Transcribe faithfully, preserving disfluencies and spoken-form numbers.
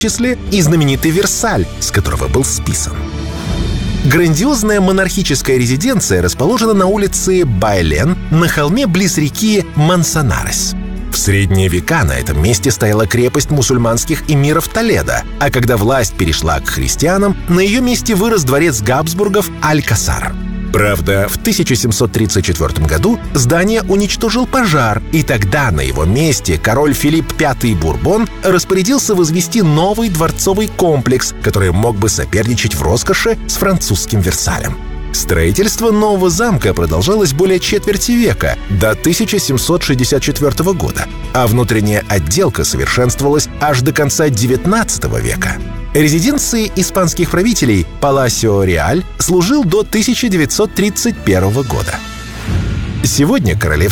числе и знаменитый Версаль, с которого был списан. Грандиозная монархическая резиденция расположена на улице Байлен на холме близ реки Мансанарес. В средние века на этом месте стояла крепость мусульманских эмиров Толедо, а когда власть перешла к христианам, на ее месте вырос дворец Габсбургов Алькасар. Правда, в тысяча семьсот тридцать четвёртом году здание уничтожил пожар, и тогда на его месте король Филипп пятый Бурбон распорядился возвести новый дворцовый комплекс, который мог бы соперничать в роскоши с французским Версалем. Строительство нового замка продолжалось более четверти века, до тысяча семьсот шестьдесят четвёртого года, а внутренняя отделка совершенствовалась аж до конца девятнадцатого века. Резиденцией испанских правителей Паласио Реаль служил до тысяча девятьсот тридцать первого года. Сегодня королевский